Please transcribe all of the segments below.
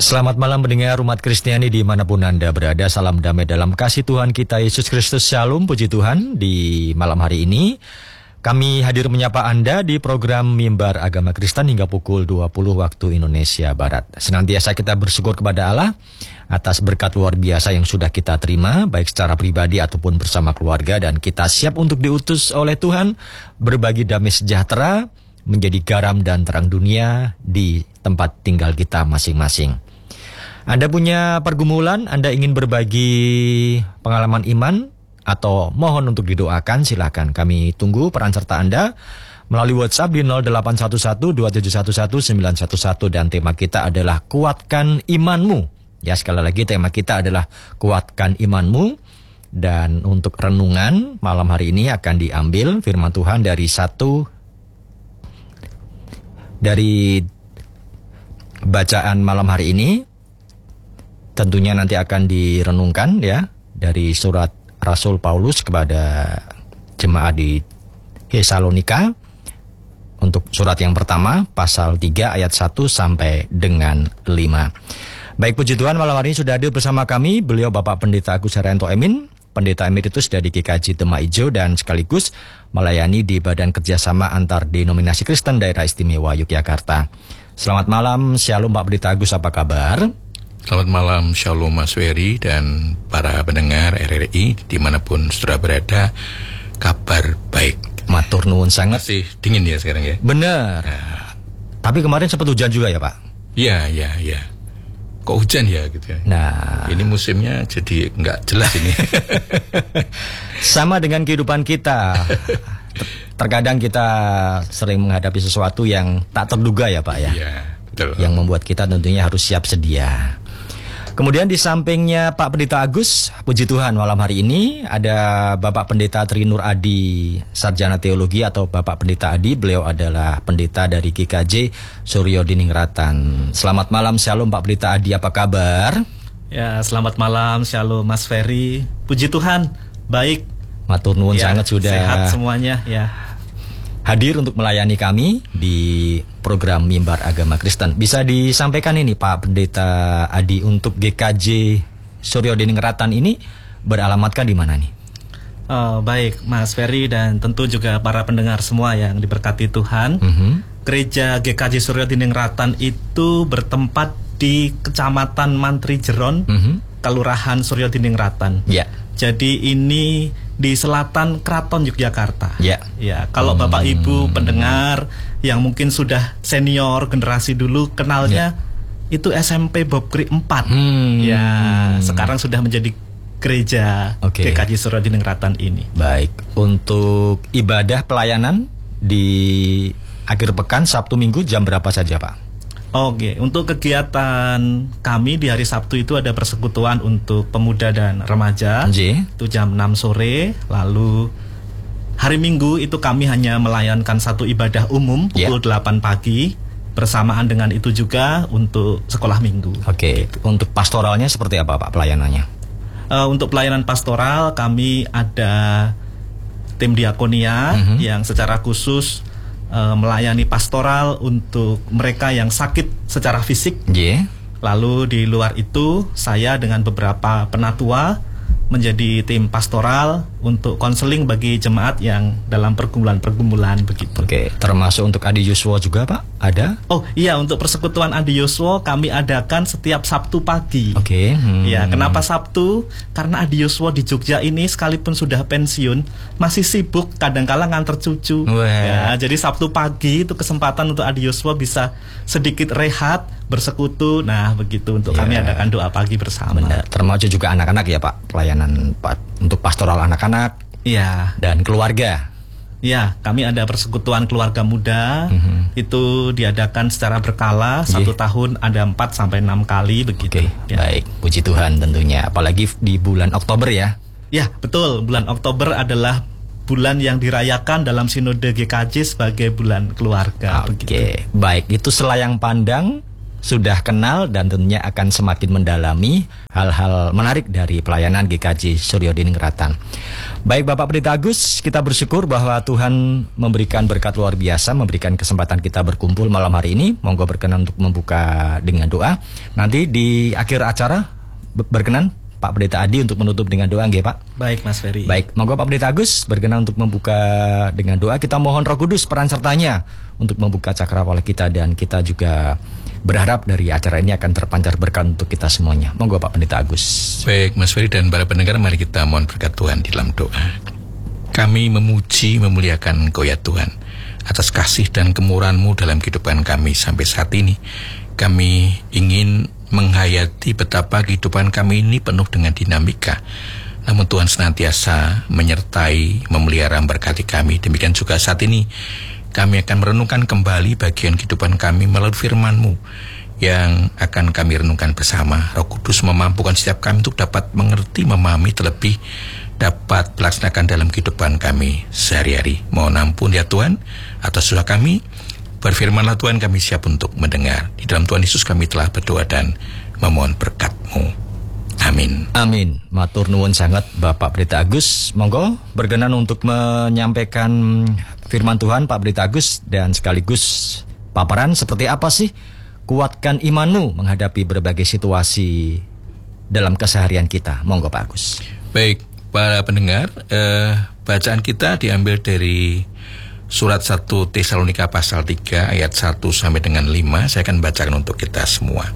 Selamat malam pendengar umat Kristiani dimanapun Anda berada. Salam damai dalam kasih Tuhan kita Yesus Kristus. Shalom, puji Tuhan. Di malam hari ini kami hadir menyapa Anda di program Mimbar Agama Kristen hingga pukul 20 waktu Indonesia Barat. Senantiasa kita bersyukur kepada Allah atas berkat luar biasa yang sudah kita terima, baik secara pribadi ataupun bersama keluarga. Dan kita siap untuk diutus oleh Tuhan, berbagi damai sejahtera, menjadi garam dan terang dunia di tempat tinggal kita masing-masing. Anda punya pergumulan, Anda ingin berbagi pengalaman iman, atau mohon untuk didoakan, silakan. Kami tunggu peran serta Anda melalui WhatsApp di 0811-2711-911 dan tema kita adalah kuatkan imanmu. Ya, sekali lagi tema kita adalah kuatkan imanmu. Dan untuk renungan malam hari ini akan diambil firman Tuhan dari bacaan malam hari ini. Tentunya nanti akan direnungkan ya dari surat Rasul Paulus kepada jemaat di Tesalonika. Untuk surat yang pertama, pasal 3 ayat 1 sampai dengan 5. Baik, puji Tuhan, malam hari ini sudah hadir bersama kami beliau Bapak Pendeta Agus Haryanto Emin, Pendeta Emeritus dari GKJ Demak Ijo dan sekaligus melayani di Badan Kerjasama Antar Denominasi Kristen Daerah Istimewa Yogyakarta. Selamat malam, Shalom Pak Pendeta Agus, apa kabar? Selamat malam, Shalom Mas Wery dan para pendengar RRI dimanapun saudara berada, kabar baik. Matur nuwun sangat. Masih dingin ya sekarang ya? Benar. Nah. Tapi kemarin sempat hujan juga ya Pak? Iya. Kok hujan ya gitu ya? Nah, ini musimnya jadi nggak jelas ini. Sama dengan kehidupan kita. Terkadang kita sering menghadapi sesuatu yang tak terduga ya Pak ya? Iya, betul. Yang membuat kita tentunya harus siap sedia. Kemudian di sampingnya Pak Pendeta Agus, puji Tuhan malam hari ini ada Bapak Pendeta Trinur Adi, Sarjana Teologi atau Bapak Pendeta Adi. Beliau adalah pendeta dari GKJ Suryo Diningratan. Selamat malam, Shalom Pak Pendeta Adi, apa kabar? Ya, selamat malam, Shalom Mas Ferry. Puji Tuhan, baik. Matur nuwun Ya, sangat sudah sehat semuanya ya. Hadir untuk melayani kami di program Mimbar Agama Kristen. Bisa disampaikan ini Pak Pendeta Adi, untuk GKJ Suryo Diningratan ini beralamatkan di mana nih? Baik Mas Ferry dan tentu juga para pendengar semua yang diberkati Tuhan. Gereja GKJ Suryo Diningratan itu bertempat di Kecamatan Mantri Jeron, Kelurahan Suryo Diningratan. Ya. Jadi ini di selatan Keraton Yogyakarta. Ya. Ya, kalau Bapak Ibu pendengar yang mungkin sudah senior generasi dulu kenalnya itu SMP Bob Kri 4. Ya, sekarang sudah menjadi gereja GKJ Suryo Diningratan ini. Baik, untuk ibadah pelayanan di akhir pekan Sabtu Minggu jam berapa saja Pak? Oke, untuk kegiatan kami di hari Sabtu itu ada persekutuan untuk pemuda dan remaja. Itu jam 6 sore. Lalu hari Minggu itu kami hanya melayangkan satu ibadah umum pukul 8 pagi. Bersamaan dengan itu juga untuk sekolah minggu. Oke, untuk pastoralnya seperti apa Pak pelayanannya? Untuk pelayanan pastoral kami ada tim diakonia yang secara khusus melayani pastoral untuk mereka yang sakit secara fisik. Lalu di luar itu saya dengan beberapa penatua menjadi tim pastoral untuk konseling bagi jemaat yang dalam pergumulan-pergumulan begitu. Oke, termasuk untuk Adi Yuswo juga Pak? Ada? Oh iya, untuk persekutuan Adi Yuswo kami adakan setiap Sabtu pagi. Ya, kenapa Sabtu? Karena Adi Yuswo di Jogja ini sekalipun sudah pensiun masih sibuk, kadang-kala nganter cucu. Ya, jadi Sabtu pagi itu kesempatan untuk Adi Yuswo bisa sedikit rehat, bersekutu. Nah, begitu untuk kami adakan doa pagi bersama. Benar. Termasuk juga anak-anak ya Pak, pelayanan untuk pastoral anak-anak dan keluarga. Ya, kami ada persekutuan keluarga muda. Itu diadakan secara berkala. 1 tahun ada 4 sampai 6 kali begitu. Baik, puji Tuhan tentunya. Apalagi di bulan Oktober ya. Ya, betul. Bulan Oktober adalah bulan yang dirayakan dalam Sinode GKJ sebagai bulan keluarga. Baik, itu selayang pandang sudah kenal dan tentunya akan semakin mendalami hal-hal menarik dari pelayanan GKJ Suryo Diningrat. Baik Bapak Pendeta Agus, kita bersyukur bahwa Tuhan memberikan berkat luar biasa, memberikan kesempatan kita berkumpul malam hari ini. Monggo berkenan untuk membuka dengan doa. Nanti di akhir acara berkenan Pak Pendeta Adi untuk menutup dengan doa, nggih Pak? Baik Mas Ferry. Baik, monggo Pak Pendeta Agus berkenan untuk membuka dengan doa. Kita mohon Roh Kudus peran sertanya untuk membuka cakrawala kita, dan kita juga berharap dari acara ini akan terpancar berkat untuk kita semuanya. Monggo Pak Pendeta Agus. Baik Mas Ferry dan para pendengar, mari kita mohon berkat Tuhan di dalam doa. Kami memuji, memuliakan Engkau ya Tuhan, atas kasih dan kemurahan-Mu dalam kehidupan kami sampai saat ini. Kami ingin menghayati betapa kehidupan kami ini penuh dengan dinamika. Namun Tuhan senantiasa menyertai, memelihara, memberkati kami. Demikian juga saat ini kami akan merenungkan kembali bagian kehidupan kami melalui firman-Mu yang akan kami renungkan bersama. Roh Kudus memampukan setiap kami untuk dapat mengerti, memahami, terlebih dapat melaksanakan dalam kehidupan kami sehari-hari. Mohon ampun ya Tuhan atas dosa kami. Berfirmanlah Tuhan, kami siap untuk mendengar. Di dalam Tuhan Yesus kami telah berdoa dan memohon berkat-Mu. Amin. Amin. Matur nuwun sangat Bapak Pendeta Agus. Monggo berkenan untuk menyampaikan firman Tuhan Pak Pendeta Agus, dan sekaligus paparan seperti apa sih kuatkan imanmu menghadapi berbagai situasi dalam keseharian kita. Monggo Pak Agus. Baik, para pendengar, bacaan kita diambil dari Surat 1 Tesalonika pasal 3 ayat 1 sampai dengan 5. Saya akan bacakan untuk kita semua.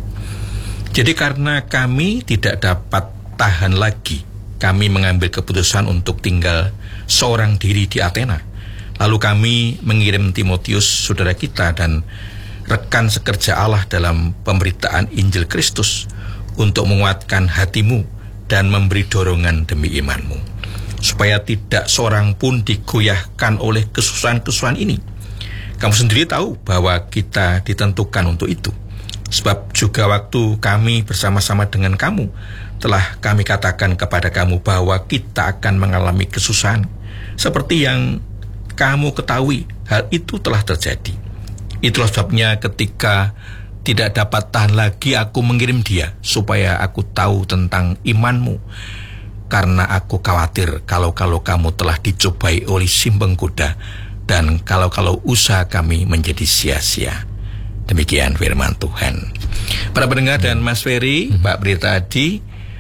Jadi karena kami tidak dapat tahan lagi, kami mengambil keputusan untuk tinggal seorang diri di Athena. Lalu kami mengirim Timotius, saudara kita dan rekan sekerja Allah dalam pemberitaan Injil Kristus, untuk menguatkan hatimu dan memberi dorongan demi imanmu, supaya tidak seorang pun digoyahkan oleh kesusahan-kesusahan ini. Kamu sendiri tahu bahwa kita ditentukan untuk itu. Sebab juga waktu kami bersama-sama dengan kamu, telah kami katakan kepada kamu bahwa kita akan mengalami kesusahan. Seperti yang kamu ketahui, hal itu telah terjadi. Itulah sebabnya ketika tidak dapat tahan lagi, aku mengirim dia, supaya aku tahu tentang imanmu. Karena aku khawatir kalau kamu telah dicobai oleh si penggoda, dan kalau usaha kami menjadi sia-sia. Demikian firman Tuhan. Para pendengar dan Mas Ferry, Pak Pendeta Adi,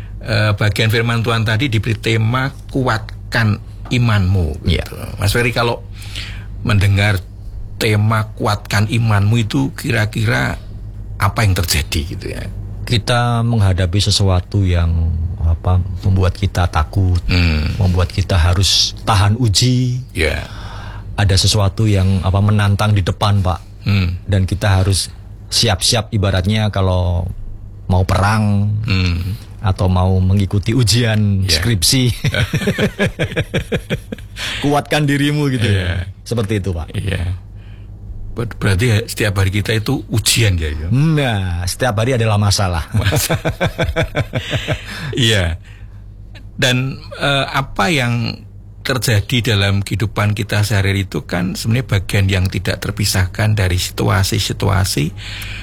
bagian firman Tuhan tadi diberi tema kuatkan imanmu. Gitu. Mas Ferry, kalau mendengar tema kuatkan imanmu itu kira-kira apa yang terjadi gitu ya? Kita menghadapi sesuatu yang membuat kita takut, membuat kita harus tahan uji. Ada sesuatu yang menantang di depan, Pak. Dan kita harus siap-siap, ibaratnya kalau mau perang atau mau mengikuti ujian skripsi. Kuatkan dirimu gitu ya. Seperti itu, Pak. Berarti setiap hari kita itu ujian ya. Nah, setiap hari adalah masalah. Iya. Dan apa yang terjadi dalam kehidupan kita sehari-hari itu kan sebenarnya bagian yang tidak terpisahkan dari situasi-situasi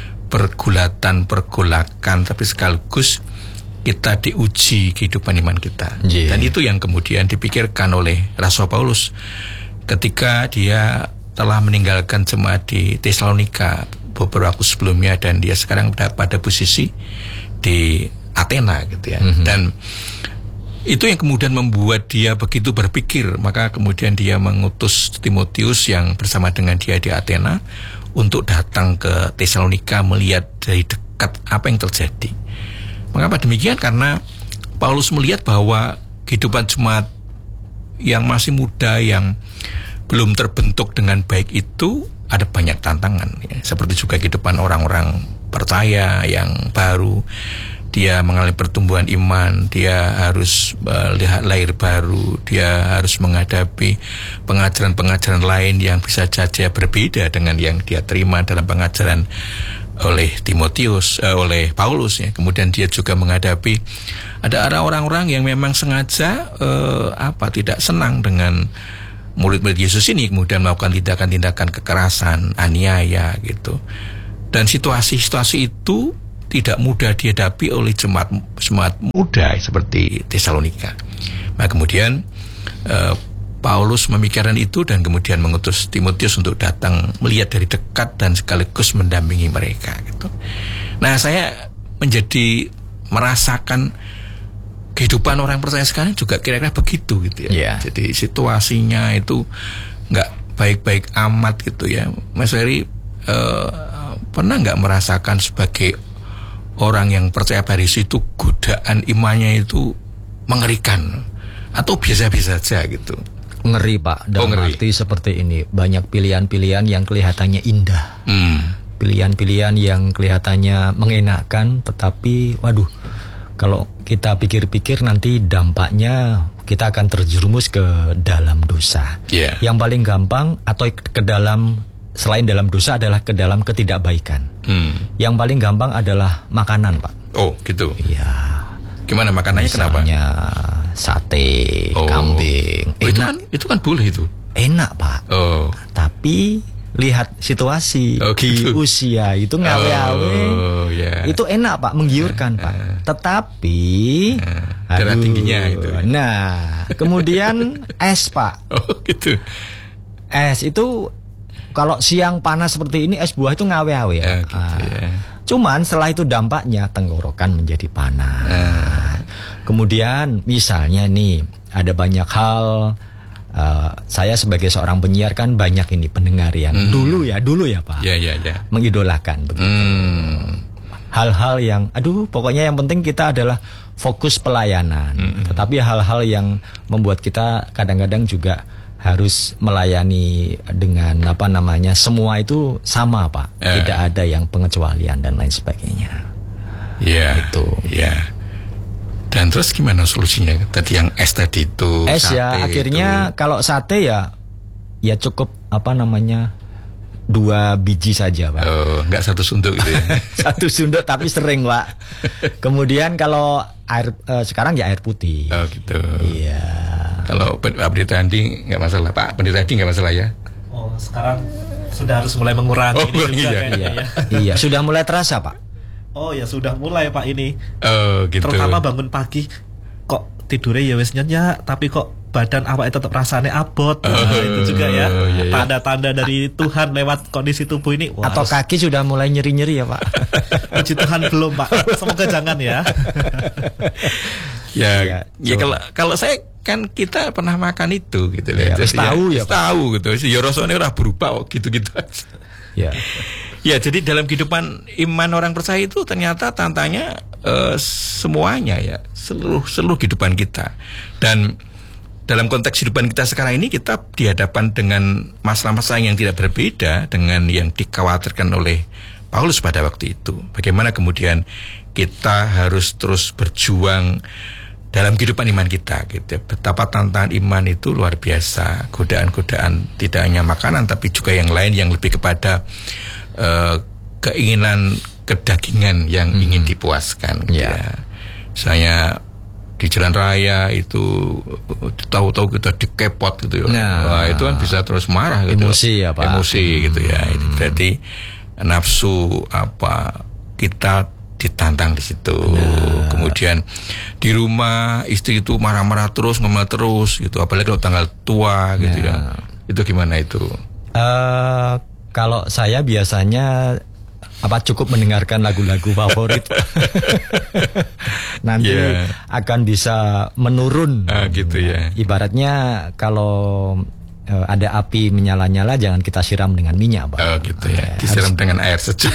pergolakan, tapi sekaligus kita diuji kehidupan iman kita. Dan itu yang kemudian dipikirkan oleh Rasul Paulus ketika dia telah meninggalkan jemaat di Tesalonika beberapa waktu sebelumnya, dan dia sekarang pada posisi di Athena gitu ya. Dan itu yang kemudian membuat dia begitu berpikir. Maka kemudian dia mengutus Timotius yang bersama dengan dia di Athena untuk datang ke Tesalonika melihat dari dekat apa yang terjadi. Mengapa demikian? Karena Paulus melihat bahwa kehidupan jemaat yang masih muda, yang belum terbentuk dengan baik itu ada banyak tantangan ya. Seperti juga kehidupan orang-orang percaya yang baru, dia mengalami pertumbuhan iman, dia harus melihat lahir baru, dia harus menghadapi pengajaran-pengajaran lain yang bisa saja berbeda dengan yang dia terima dalam pengajaran oleh Timotius, oleh Paulus ya. Kemudian dia juga menghadapi ada orang-orang yang memang sengaja tidak senang dengan murid-murid Yesus ini, kemudian melakukan tindakan-tindakan kekerasan, aniaya gitu. Dan situasi-situasi itu tidak mudah dihadapi oleh jemaat muda seperti Tesalonika. Nah kemudian Paulus memikirkan itu dan kemudian mengutus Timotius untuk datang melihat dari dekat dan sekaligus mendampingi mereka gitu. Nah saya menjadi merasakan kehidupan orang percaya sekarang juga kira-kira begitu gitu ya. Jadi situasinya itu nggak baik-baik amat gitu ya. Mas Ferry pernah nggak merasakan sebagai orang yang percaya pada Yesus itu godaan imannya itu mengerikan atau biasa-biasa saja gitu? Ngeri Pak, dalam arti seperti ini, banyak pilihan-pilihan yang kelihatannya indah, pilihan-pilihan yang kelihatannya mengenakan, tetapi waduh, kalau kita pikir-pikir nanti dampaknya kita akan terjerumus ke dalam dosa. Yang paling gampang atau ke dalam, selain dalam dosa adalah ke dalam ketidakbaikan. Yang paling gampang adalah makanan Pak. Oh gitu. Iya. Gimana makanannya? Misalnya, kenapa? Sate, kambing. Itu kan boleh itu. Enak Pak. Tapi lihat situasi di usia itu ngawe-awe. Itu enak Pak, menggiurkan Pak. Tetapi darah tingginya itu. Nah, kemudian es Pak. Gitu. Es itu kalau siang panas seperti ini, es buah itu ngawe-awe ya. Cuman setelah itu dampaknya tenggorokan menjadi panas. Kemudian misalnya nih ada banyak hal. Saya sebagai seorang penyiar kan banyak ini pendengar yang dulu ya Pak. Mengidolakan begitu. Hal-hal yang pokoknya yang penting kita adalah fokus pelayanan. Tetapi hal-hal yang membuat kita kadang-kadang juga harus melayani dengan semua itu sama Pak. Tidak ada yang pengecualian dan lain sebagainya. Itu. Dan terus gimana solusinya? Tadi yang es tadi itu. Es ya akhirnya itu. Kalau sate ya cukup 2 biji saja Pak. Nggak 1 sunduk gitu ya. 1 sunduk tapi sering Pak. Kemudian kalau air sekarang ya air putih. Gitu. Iya. Kalau Pendeta Andi nggak masalah Pak. Pendeta Andi nggak masalah ya. Sekarang sudah harus mulai mengurangi ini juga kayaknya ya. Iya, sudah mulai terasa Pak. Ya sudah mulai Pak ini. Gitu. Terutama bangun pagi kok tidurnya ya wis nyenyak, tapi kok badan awake tetap rasanya abot. Itu juga ya. Tanda-tanda dari Tuhan lewat kondisi tubuh ini. Atau kaki sudah mulai nyeri-nyeri ya Pak. Puji Tuhan belum Pak. Semoga jangan ya. Kalau saya kan kita pernah makan itu gitu ya. Tahu gitu. Ya rasanya ora berubah gitu-gitu. Jadi dalam kehidupan iman orang percaya itu ternyata tantangannya semuanya ya, seluruh kehidupan kita. Dan dalam konteks kehidupan kita sekarang ini kita dihadapan dengan masalah-masalah yang tidak berbeda dengan yang dikhawatirkan oleh Paulus pada waktu itu. Bagaimana kemudian kita harus terus berjuang dalam kehidupan iman kita gitu. Betapa tantangan iman itu luar biasa. Godaan-godaan tidak hanya makanan tapi juga yang lain yang lebih kepada keinginan kedagingan yang ingin dipuaskan gitu ya. Saya di jalan raya itu tahu-tahu kita dikepot gitu ya. Wah, itu kan bisa terus marah gitu. Emosi ya Pak. Emosi gitu ya. Itu berarti nafsu kita ditantang di situ. Kemudian di rumah istri itu marah-marah terus, ngomel terus gitu. Apalagi kalau tanggal tua gitu ya. Itu gimana itu? Kalau saya biasanya cukup mendengarkan lagu-lagu favorit. Nanti akan bisa menurun. Gitu ya. Ibaratnya kalau ada api menyala-nyala jangan kita siram dengan minyak Pak. Gitu ya. Disiram dengan air sejuk.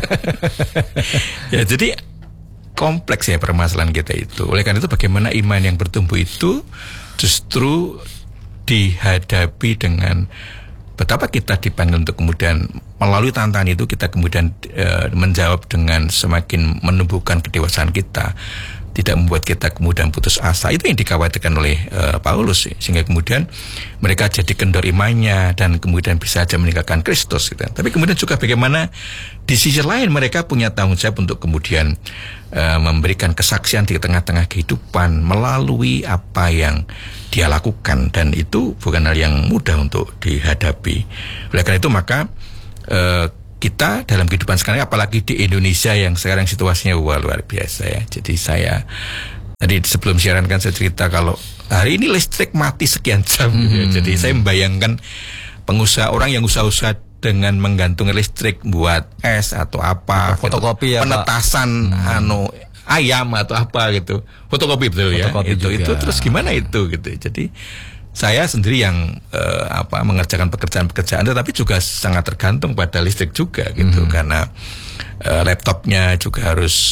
Jadi kompleks ya permasalahan kita itu. Oleh karena itu bagaimana iman yang bertumbuh itu justru dihadapi dengan betapa kita dipanggil untuk kemudian melalui tantangan itu kita kemudian menjawab dengan semakin menumbuhkan kedewasaan kita, tidak membuat kita kemudian putus asa. Itu yang dikhawatirkan oleh Paulus sehingga kemudian mereka jadi kendor imannya dan kemudian bisa saja meninggalkan Kristus gitu. Tapi kemudian juga bagaimana di sisi lain mereka punya tanggung jawab untuk kemudian memberikan kesaksian di tengah-tengah kehidupan melalui apa yang dia lakukan, dan itu bukan hal yang mudah untuk dihadapi. Oleh karena itu maka kita dalam kehidupan sekarang, apalagi di Indonesia yang sekarang situasinya luar biasa ya. Jadi tadi sebelum siaran kan saya cerita kalau hari ini listrik mati sekian jam ya. Jadi saya membayangkan pengusaha, orang yang usaha-usaha dengan menggantung listrik buat es atau apa, fotokopi gitu, penetasan ayam atau apa gitu, fotokopi betul ya. Itu terus gimana itu gitu. Jadi saya sendiri yang mengerjakan pekerjaan-pekerjaan, tetapi juga sangat tergantung pada listrik juga gitu, karena laptopnya juga harus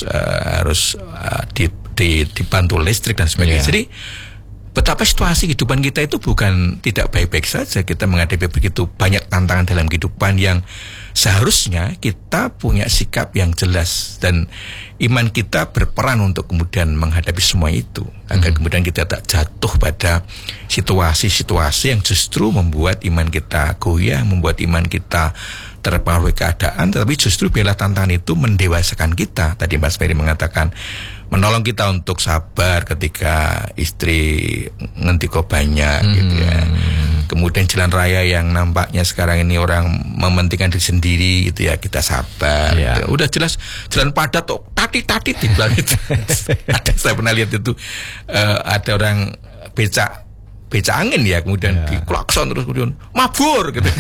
dibantu listrik dan sebagainya. Jadi betapa situasi kehidupan kita itu bukan tidak baik-baik saja. Kita menghadapi begitu banyak tantangan dalam kehidupan yang seharusnya kita punya sikap yang jelas dan iman kita berperan untuk kemudian menghadapi semua itu, agar kemudian kita tak jatuh pada situasi-situasi yang justru membuat iman kita goyah, membuat iman kita terpengaruhi keadaan. Tetapi justru biarlah tantangan itu mendewasakan kita. Tadi Mas Ferry mengatakan menolong kita untuk sabar ketika istri ngendiko banyak gitu ya. Kemudian jalan raya yang nampaknya sekarang ini orang mementingkan diri sendiri gitu ya, kita sabar gitu. Udah jelas jalan padat tuh tati-tati di belakang itu. Saya pernah lihat itu ada orang beca angin ya, kemudian diklakson terus kemudian mabur gitu.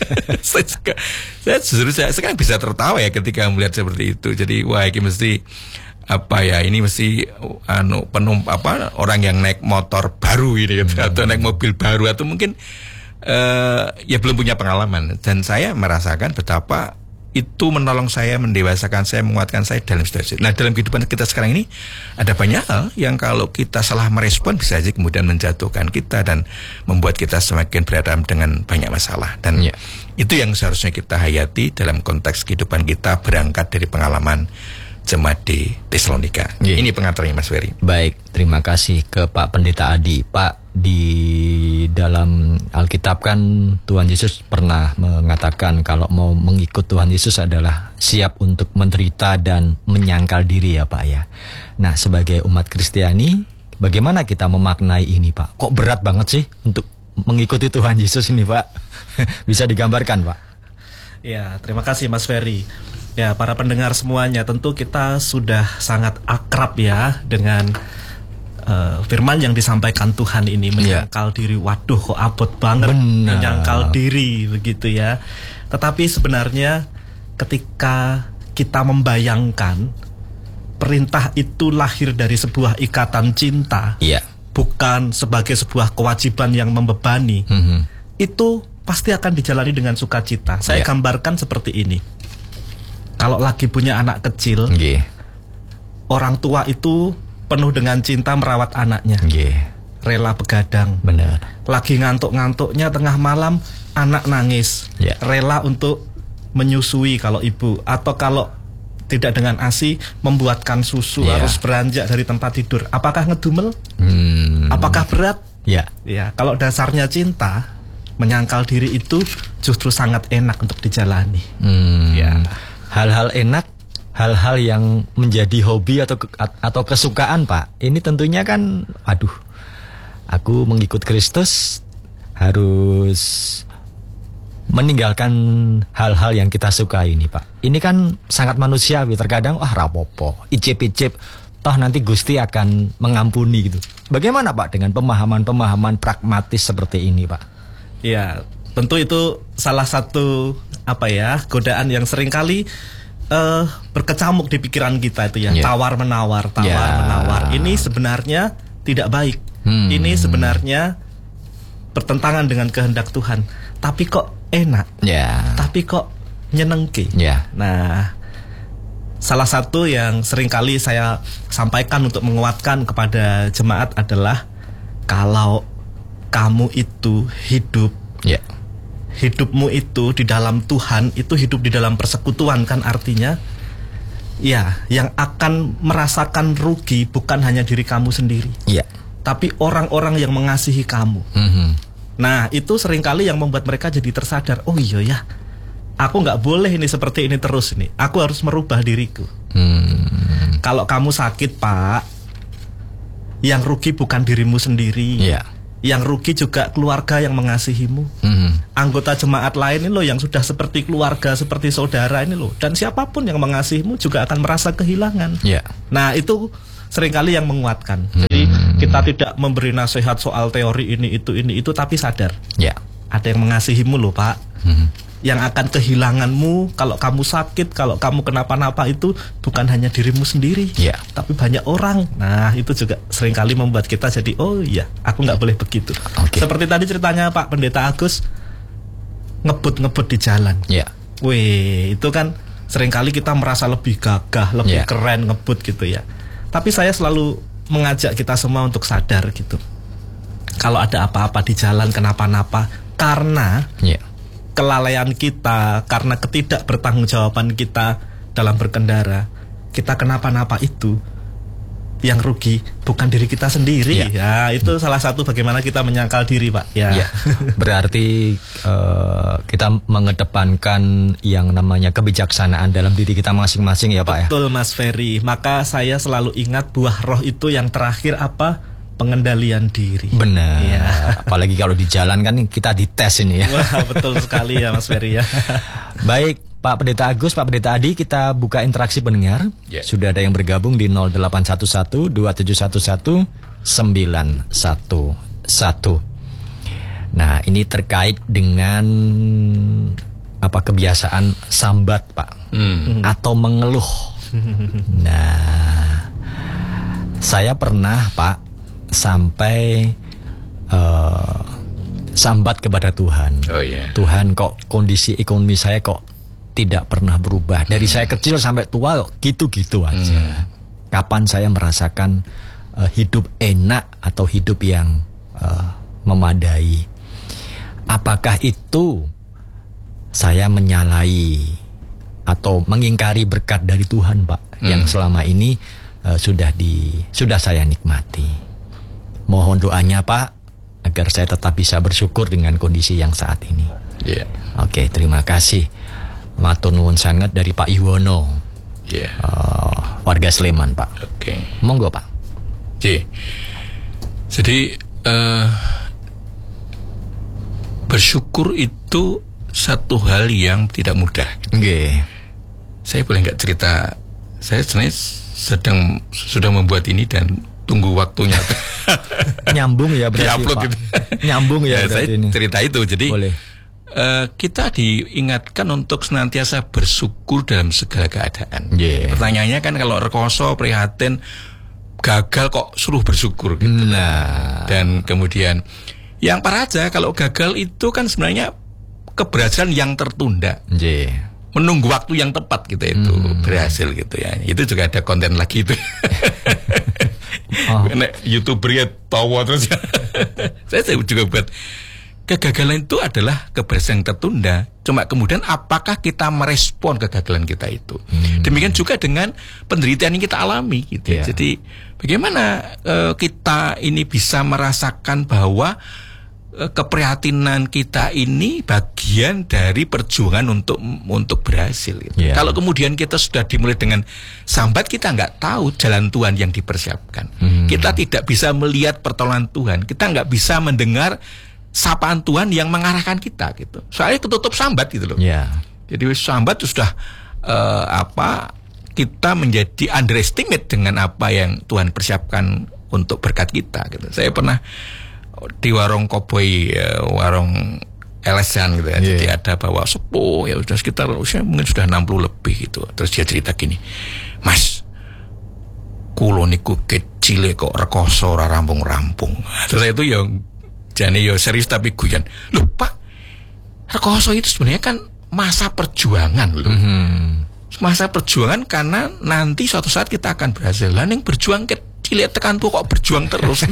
saya sekarang bisa tertawa ya ketika melihat seperti itu. Jadi wah ini mesti ini mesti orang yang naik motor baru ini gitu, atau naik mobil baru, atau mungkin ya belum punya pengalaman. Dan saya merasakan betapa itu menolong saya, mendewasakan saya, menguatkan saya dalam situasi. Nah, dalam kehidupan kita sekarang ini ada banyak hal yang kalau kita salah merespon bisa aja kemudian menjatuhkan kita dan membuat kita semakin berhadapan dengan banyak masalah. Dan itu yang seharusnya kita hayati dalam konteks kehidupan kita berangkat dari pengalaman jemaat di Tesalonika. Ini pengantarnya Mas Ferry. Baik, terima kasih ke Pak Pendeta Adi. Pak, di dalam Alkitab kan Tuhan Yesus pernah mengatakan kalau mau mengikut Tuhan Yesus adalah siap untuk menderita dan menyangkal diri ya Pak ya. Nah, sebagai umat Kristiani, bagaimana kita memaknai ini Pak? Kok berat banget sih untuk mengikuti Tuhan Yesus ini Pak? Bisa digambarkan Pak? Ya, terima kasih Mas Ferry. Ya, para pendengar semuanya, tentu kita sudah sangat akrab ya dengan firman yang disampaikan Tuhan ini, menyangkal diri. Waduh, kok abot banget. Menyangkal diri begitu ya. Tetapi sebenarnya ketika kita membayangkan perintah itu lahir dari sebuah ikatan cinta, bukan sebagai sebuah kewajiban yang membebani, itu pasti akan dijalani dengan sukacita. Saya gambarkan seperti ini. Kalau lagi punya anak kecil, orang tua itu penuh dengan cinta merawat anaknya, rela begadang. Benar. Lagi ngantuk-ngantuknya tengah malam, anak nangis, rela untuk menyusui kalau ibu, atau kalau tidak dengan ASI, membuatkan susu, harus beranjak dari tempat tidur. Apakah ngedumel? Apakah berat? Ya, kalau dasarnya cinta, menyangkal diri itu justru sangat enak untuk dijalani. Hal-hal enak, hal-hal yang menjadi hobi atau kesukaan Pak, ini tentunya kan, aku mengikut Kristus harus meninggalkan hal-hal yang kita suka ini Pak. Ini kan sangat manusiawi, terkadang rapopo, icip-icip, toh nanti Gusti akan mengampuni gitu. Bagaimana Pak dengan pemahaman-pemahaman pragmatis seperti ini Pak? Ya, tentu itu salah satu godaan yang seringkali berkecamuk di pikiran kita itu ya, tawar-menawar. Ini sebenarnya tidak baik. Ini sebenarnya bertentangan dengan kehendak Tuhan. Tapi kok enak? Tapi kok nyenengke? Nah, salah satu yang seringkali saya sampaikan untuk menguatkan kepada jemaat adalah kalau kamu itu hidup, hidupmu itu di dalam Tuhan, itu hidup di dalam persekutuan, kan artinya yang akan merasakan rugi bukan hanya diri kamu sendiri, tapi orang-orang yang mengasihi kamu. Nah, itu seringkali yang membuat mereka jadi tersadar, oh iya ya, aku nggak boleh ini seperti ini terus nih, aku harus merubah diriku. Kalau kamu sakit Pak, yang rugi bukan dirimu sendiri, Yang rugi juga keluarga yang mengasihimu. Anggota jemaat lain ini loh yang sudah seperti keluarga, seperti saudara ini loh. Dan siapapun yang mengasihimu juga akan merasa kehilangan. Nah itu seringkali yang menguatkan. Jadi kita tidak memberi nasihat soal teori ini itu, tapi sadar. Ada yang mengasihimu loh Pak. Yang akan kehilanganmu kalau kamu sakit, kalau kamu kenapa-napa itu bukan hanya dirimu sendiri, tapi banyak orang. Nah itu juga seringkali membuat kita jadi, oh iya, aku nggak boleh begitu. Seperti tadi ceritanya Pak Pendeta Agus, ngebut di jalan. Wih, itu kan seringkali kita merasa lebih gagah, lebih keren ngebut gitu ya. Tapi saya selalu mengajak kita semua untuk sadar gitu. Kalau ada apa-apa di jalan, kenapa-napa, karena kelalaian kita, karena ketidakbertanggungjawaban kita dalam berkendara, kita kenapa-napa itu, yang rugi bukan diri kita sendiri. Ya itu salah satu bagaimana kita menyangkal diri Pak. Berarti kita mengedepankan yang namanya kebijaksanaan dalam diri kita masing-masing ya Pak. Betul Mas Ferry. Maka saya selalu ingat buah roh itu yang terakhir apa? Pengendalian diri. Benar. Apalagi kalau di jalan kan kita dites ini ya. Wah, betul sekali ya Mas Ferry ya. Baik Pak Pendeta Agus, Pak Pendeta Adi, kita buka interaksi pendengar. Sudah ada yang bergabung di 0811 2711 911. Nah, ini terkait dengan kebiasaan sambat Pak, atau mengeluh. Nah, saya pernah Pak sampai sambat kepada Tuhan. Tuhan, kok kondisi ekonomi saya kok tidak pernah berubah. Dari saya kecil sampai tua kok gitu-gitu aja. Kapan saya merasakan hidup enak atau hidup yang memadai? Apakah itu saya menyalahi atau mengingkari berkat dari Tuhan Pak, yang selama ini sudah saya nikmati? Mohon doanya Pak, agar saya tetap bisa bersyukur dengan kondisi yang saat ini. Oke, terima kasih. Matur nuwun sangat dari Pak Iwono, warga Sleman Pak. Monggo Pak. Jadi bersyukur itu satu hal yang tidak mudah. Saya boleh nggak cerita? Saya sebenarnya sudah membuat ini dan tunggu waktunya. Nyambung ya berarti Pak. Gitu. Nyambung ya saya ini. Cerita itu. Jadi boleh. Kita diingatkan untuk senantiasa bersyukur dalam segala keadaan. Pertanyaannya kan kalau rekoso, prihatin, gagal kok suruh bersyukur gitu. Dan kemudian yang parah aja kalau gagal itu kan sebenarnya keberhasilan yang tertunda. Menunggu waktu yang tepat gitu itu berhasil gitu ya. Itu juga ada konten lagi itu. YouTuber ya tawa terus. Saya juga buat kegagalan itu adalah keberhasilan yang tertunda. Cuma kemudian apakah kita merespon kegagalan kita itu? Demikian juga dengan penderitaan yang kita alami gitu. Jadi bagaimana kita ini bisa merasakan bahwa keprihatinan kita ini bagian dari perjuangan untuk berhasil gitu. Kalau kemudian kita sudah dimulai dengan sambat, kita nggak tahu jalan Tuhan yang dipersiapkan. Kita tidak bisa melihat pertolongan Tuhan. Kita nggak bisa mendengar sapaan Tuhan yang mengarahkan kita gitu. Soalnya ketutup sambat gitu loh. Jadi sambat sudah kita menjadi underestimate dengan apa yang Tuhan persiapkan untuk berkat kita gitu. Saya pernah di warung koboi, warung elesan gitu ya. Jadi ada bawa sepuh ya sudah sekitar usia mungkin sudah 60 lebih gitu. Terus dia cerita gini, "Mas, kulo niku kecil kok rekoso ora rampung-rampung." Terus saya itu yang jane yo serius tapi guyon. Loh Pak, rekoso itu sebenarnya kan masa perjuangan loh. Masa perjuangan karena nanti suatu saat kita akan berhasil. Lah ning berjuang cilik tekan tuh kok berjuang terus.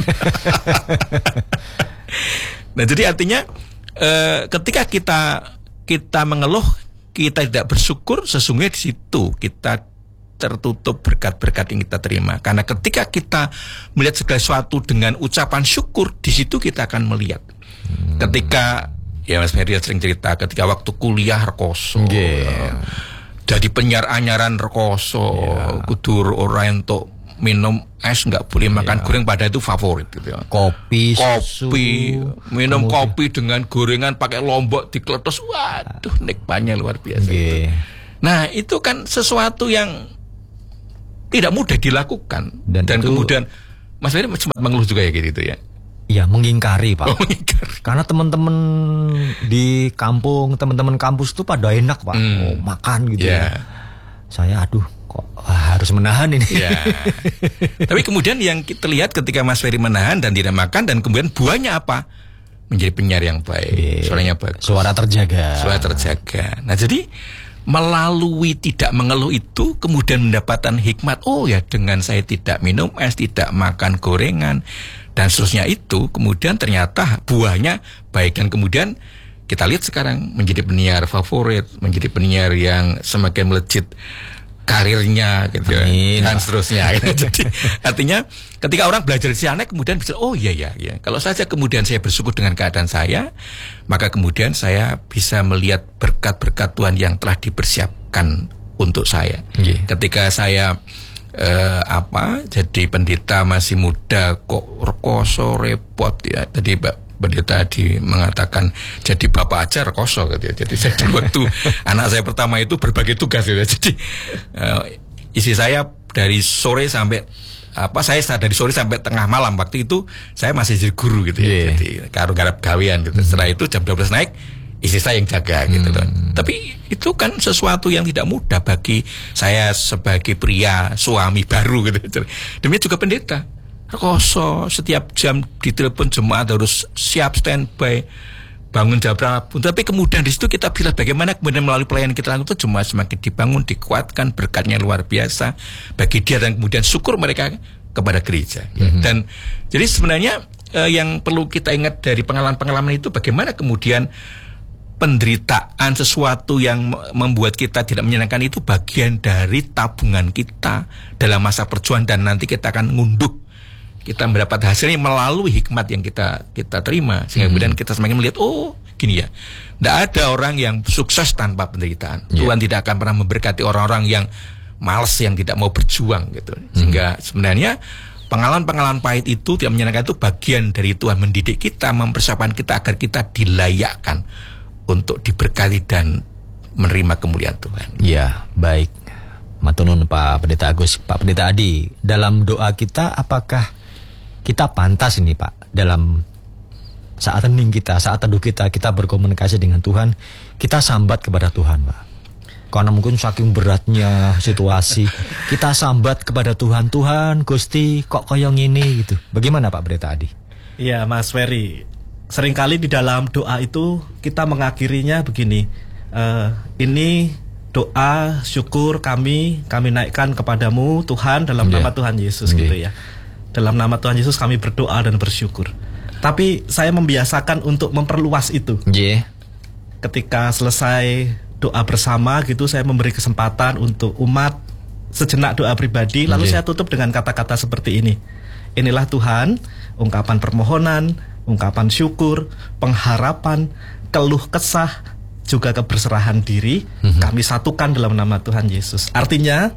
Nah jadi artinya ketika kita mengeluh, kita tidak bersyukur, sesungguhnya di situ kita tertutup berkat-berkat yang kita terima. Karena ketika kita melihat segala sesuatu dengan ucapan syukur, di situ kita akan melihat. Ketika ya Mas Ferry sering cerita, ketika waktu kuliah rekoso, jadi penyiar anyaran rekoso, kudur orang untuk minum es, nggak boleh makan goreng, pada itu favorit gitu ya. Kopi, susu, minum kopi dengan gorengan pakai lombok dikeletos, waduh nikmatnya luar biasa. Itu. Nah itu kan sesuatu yang tidak mudah dilakukan dan kemudian Mas Ferry sempat mengeluh juga ya gitu ya. Iya, mengingkari Pak. Karena teman-teman di kampung, teman-teman kampus itu pada enak Pak, makan gitu ya. Saya aduh kok harus menahan ini. Tapi kemudian yang kita lihat ketika Mas Ferry menahan dan tidak makan, dan kemudian buahnya apa? Menjadi penyiar yang baik, suaranya bagus, suara terjaga. Nah jadi melalui tidak mengeluh itu kemudian mendapatkan hikmat. Oh ya, dengan saya tidak minum es, tidak makan gorengan dan seterusnya, itu kemudian ternyata buahnya baik, dan kemudian kita lihat sekarang menjadi penyiar favorit, menjadi penyiar yang semakin melejit karirnya gitu dan seterusnya. Jadi artinya ketika orang belajar di sana kemudian bisa, oh iya ya, kalau saja kemudian saya bersyukur dengan keadaan saya, maka kemudian saya bisa melihat berkat-berkat Tuhan yang telah dipersiapkan untuk saya. Ketika saya jadi pendeta masih muda kok rekoso repot ya. Tadi pendeta mengatakan jadi bapak aja rekoso gitu ya. Jadi saya waktu anak saya pertama itu berbagai tugas gitu ya. Jadi isi saya dari sore sampai saya dari sore sampai tengah malam, waktu itu saya masih jadi guru gitu ya. Jadi garap gawean gitu. Setelah itu jam 12 naik, istri saya yang jaga gitu loh. Tapi itu kan sesuatu yang tidak mudah bagi saya sebagai pria suami baru gitu. Demikian juga pendeta. Rekoso setiap jam ditelepon jemaat harus siap standby, bangun jam berapa pun. Tapi kemudian di situ kita bisa bagaimana kemudian melalui pelayanan kita lakukan itu jemaat semakin dibangun, dikuatkan, berkatnya luar biasa bagi dia, dan kemudian syukur mereka kepada gereja. Dan jadi sebenarnya yang perlu kita ingat dari pengalaman-pengalaman itu, bagaimana kemudian penderitaan sesuatu yang membuat kita tidak menyenangkan itu bagian dari tabungan kita dalam masa perjuangan, dan nanti kita akan ngunduh, kita mendapat hasilnya melalui hikmat yang kita terima, sehingga kemudian kita semakin melihat, oh gini ya, tidak ada orang yang sukses tanpa penderitaan. Tuhan tidak akan pernah memberkati orang-orang yang malas, yang tidak mau berjuang gitu. Sehingga sebenarnya pengalaman-pengalaman pahit itu tidak menyenangkan itu bagian dari Tuhan mendidik kita, mempersiapkan kita agar kita dilayakkan untuk diberkati dan menerima kemuliaan Tuhan. Ya, baik. Matunun Pak Pendeta Agus, Pak Pendeta Adi, dalam doa kita apakah kita pantas ini Pak, dalam saat hening kita, saat teduh kita berkomunikasi dengan Tuhan, kita sambat kepada Tuhan Pak? Karena mungkin saking beratnya situasi, kita sambat kepada Tuhan, Tuhan Gusti kok koyong ini gitu. Bagaimana Pak Pendeta Adi? Iya Mas Ferry, seringkali di dalam doa itu kita mengakhirinya begini, ini doa syukur kami naikkan kepadamu Tuhan dalam nama Tuhan Yesus gitu ya. Dalam nama Tuhan Yesus kami berdoa dan bersyukur. Tapi saya membiasakan untuk memperluas itu. Ketika selesai doa bersama gitu, saya memberi kesempatan untuk umat sejenak doa pribadi, lalu saya tutup dengan kata-kata seperti ini. Inilah Tuhan, ungkapan permohonan, ungkapan syukur, pengharapan, keluh kesah, juga keberserahan diri, kami satukan dalam nama Tuhan Yesus. Artinya,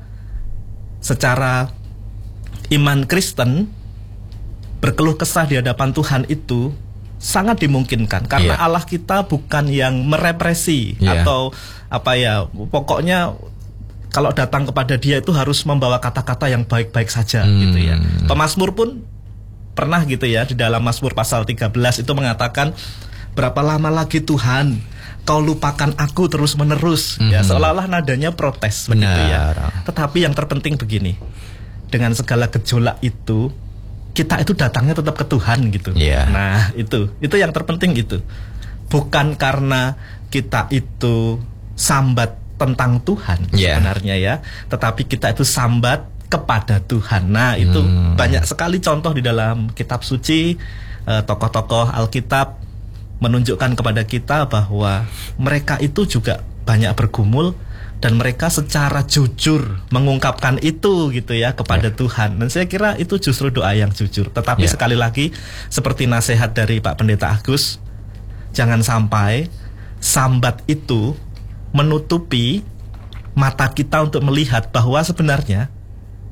secara iman Kristen, berkeluh kesah di hadapan Tuhan itu sangat dimungkinkan. Karena Allah kita bukan yang merepresi atau pokoknya kalau datang kepada Dia itu harus membawa kata-kata yang baik-baik saja gitu ya. Pemazmur pun pernah gitu ya, di dalam Mazmur pasal 13 itu mengatakan, berapa lama lagi Tuhan kau lupakan aku terus menerus, ya, seolah-olah nadanya protes. Benar. Gitu ya. Tetapi yang terpenting begini, dengan segala gejolak itu kita itu datangnya tetap ke Tuhan gitu. Nah itu yang terpenting gitu. Bukan karena kita itu sambat tentang Tuhan sebenarnya ya, tetapi kita itu sambat kepada Tuhan. Nah itu banyak sekali contoh di dalam kitab suci, tokoh-tokoh Alkitab menunjukkan kepada kita bahwa mereka itu juga banyak bergumul dan mereka secara jujur mengungkapkan itu gitu ya kepada Tuhan. Dan saya kira itu justru doa yang jujur. Tetapi sekali lagi seperti nasihat dari Pak Pendeta Agus, jangan sampai sambat itu menutupi mata kita untuk melihat bahwa sebenarnya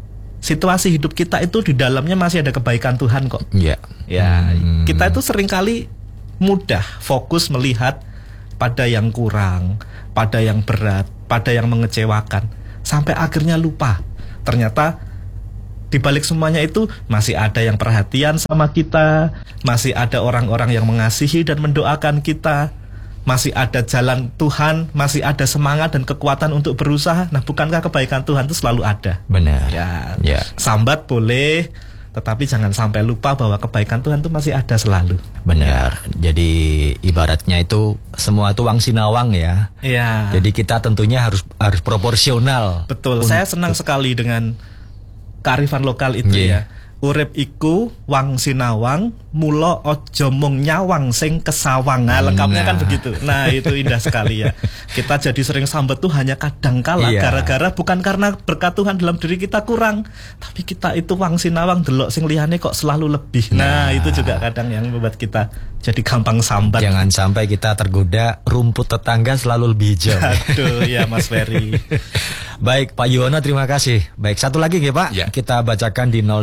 situasi hidup kita itu di dalamnya masih ada kebaikan Tuhan kok. Ya. Ya, kita itu seringkali mudah fokus melihat pada yang kurang, pada yang berat, pada yang mengecewakan, sampai akhirnya lupa. Ternyata di balik semuanya itu masih ada yang perhatian sama kita, masih ada orang-orang yang mengasihi dan mendoakan kita, masih ada jalan Tuhan, masih ada semangat dan kekuatan untuk berusaha. Nah, bukankah kebaikan Tuhan itu selalu ada? Benar. Ya. Sambat boleh, tetapi jangan sampai lupa bahwa kebaikan Tuhan itu masih ada selalu. Benar. Jadi ibaratnya itu semua itu wang sinawang ya. Iya. Jadi kita tentunya harus proporsional. Betul. Saya senang sekali dengan kearifan lokal itu ya. Urip iku wang sinawang, mulo ojo mung nyawang sing kesawang. Nah, lengkapnya kan begitu. Nah, itu indah sekali ya. Kita jadi sering sambat tuh hanya kadangkala gara-gara bukan karena berkat Tuhan dalam diri kita kurang, tapi kita itu wang sinawang delok sing liyane kok selalu lebih. Nah, itu juga kadang yang membuat kita jadi gampang sambat. Jangan sampai kita tergoda rumput tetangga selalu lebih hijau. Aduh, ya Mas Ferry. Baik, Pak Yuwono, terima kasih. Baik, satu lagi ya Pak. Ya. Kita bacakan di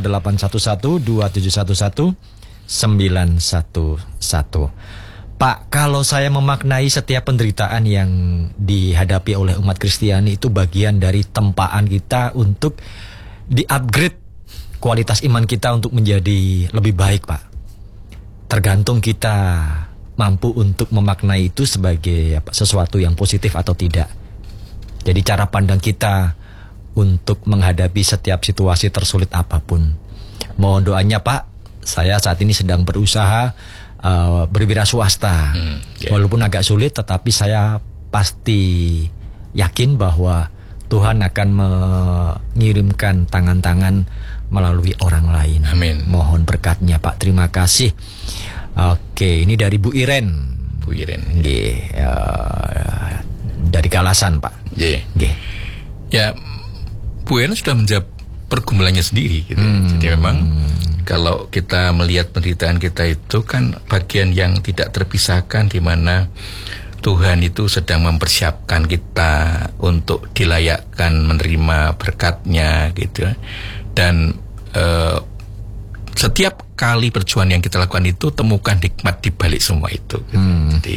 0811-2711-911. Pak, kalau saya memaknai setiap penderitaan yang dihadapi oleh umat Kristiani itu bagian dari tempaan kita untuk di-upgrade kualitas iman kita untuk menjadi lebih baik, Pak. Tergantung kita mampu untuk memaknai itu sebagai sesuatu yang positif atau tidak. Jadi cara pandang kita untuk menghadapi setiap situasi tersulit apapun. Mohon doanya Pak, saya saat ini sedang berusaha berwira swasta. Walaupun agak sulit, tetapi saya pasti yakin bahwa Tuhan akan mengirimkan tangan-tangan melalui orang lain. Amin. Mohon berkatnya Pak, terima kasih. Oke, ini dari Bu Iren. Bu Iren. Dari Kalasan Pak. Ya, Bu Iren sudah menjawab pergumulannya sendiri gitu. Jadi memang kalau kita melihat penderitaan kita itu kan bagian yang tidak terpisahkan, di mana Tuhan itu sedang mempersiapkan kita untuk dilayakkan menerima berkat-Nya gitu. Dan setiap kali perjuangan yang kita lakukan itu temukan hikmat di balik semua itu gitu. Jadi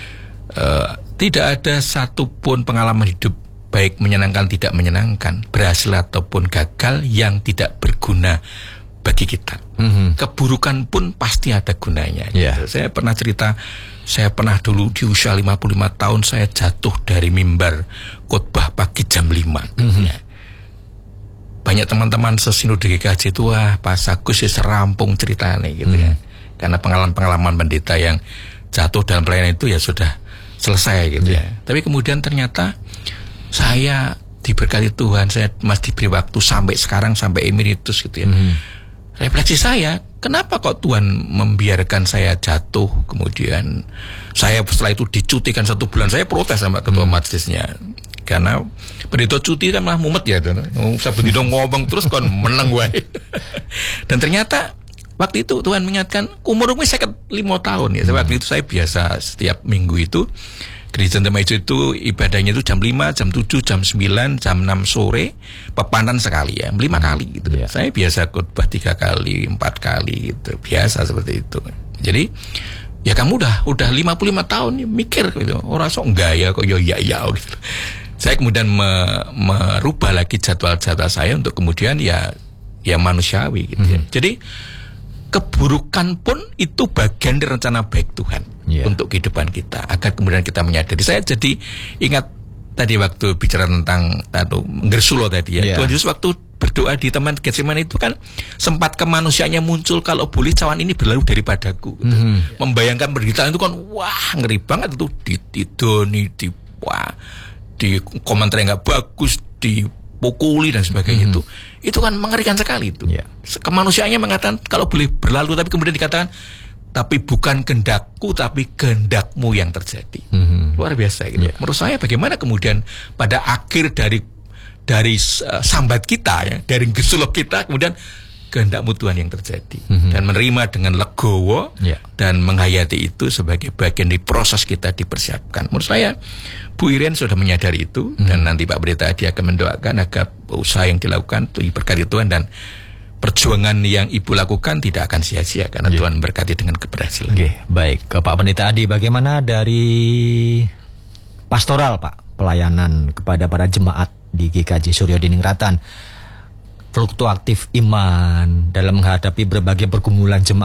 tidak ada satupun pengalaman hidup, baik menyenangkan tidak menyenangkan, berhasil ataupun gagal, yang tidak berguna bagi kita. Keburukan pun pasti ada gunanya gitu. Saya pernah cerita, saya pernah dulu di usia 55 tahun saya jatuh dari mimbar khotbah pagi jam 5 ya. Banyak teman-teman sesinode GKJ itu, wah Pak Agus ya serampung ceritanya gitu ya. Karena pengalaman-pengalaman pendeta yang jatuh dalam pelayanan itu ya sudah selesai gitu ya. Tapi kemudian ternyata saya diberkati Tuhan, saya masih diberi waktu sampai sekarang, sampai emeritus gitu ya. Refleksi saya, kenapa kok Tuhan membiarkan saya jatuh, kemudian saya setelah itu dicutikan 1 bulan. Saya protes sama ketua majelisnya, karena pendeta cuti kan malah mumet ya, saya berdiri ngomong terus kan menang gue. Dan ternyata waktu itu Tuhan mengingatkan, umurmu 55 tahun ya. Waktu itu saya biasa setiap minggu itu Gereja Tema Hijau itu ibadahnya itu jam 5, jam 7, jam 9, jam 6 sore, pepanan sekali ya, 5 kali gitu. Saya biasa khotbah 3 kali, 4 kali gitu, biasa seperti itu. Jadi ya kamu udah 55 tahun ya, mikir gitu, orang sok enggak ya kok ya gitu. Saya kemudian merubah lagi jadwal-jadwal saya untuk kemudian ya manusiawi gitu ya. Jadi keburukan pun itu bagian dari rencana baik Tuhan untuk kehidupan kita, agar kemudian kita menyadari. Saya jadi ingat tadi waktu bicara tentang Gersulo tadi ya, Tuhan Yesus waktu berdoa di Taman Getsemani itu kan sempat kemanusiaannya muncul, kalau boleh cawan ini berlalu daripadaku gitu. Membayangkan penderitaan itu kan wah ngeri banget itu, ditidoni, di komentar yang gak bagus, dipukuli dan sebagainya. Itu kan mengerikan sekali itu. Kemanusiaannya mengatakan kalau boleh berlalu, tapi kemudian dikatakan tapi bukan kehendakku tapi kehendakmu yang terjadi. Luar biasa gitu. Menurut saya bagaimana kemudian pada akhir dari sambat kita ya, dari gesulok kita, kemudian kehendakmu Tuhan yang terjadi, dan menerima dengan legowo dan menghayati itu sebagai bagian dari proses kita dipersiapkan. Menurut saya Bu Iren sudah menyadari itu, dan nanti Pak Pendeta Adi akan mendoakan agar usaha yang dilakukan diberkati Tuhan, dan perjuangan yang Ibu lakukan tidak akan sia-sia karena Tuhan berkati dengan keberhasilan. Baik, ke Pak Pendeta Adi, bagaimana dari pastoral Pak, pelayanan kepada para jemaat di GKJ Suryo Diningrat, fluktuatif iman dalam menghadapi berbagai pergumulan jemaat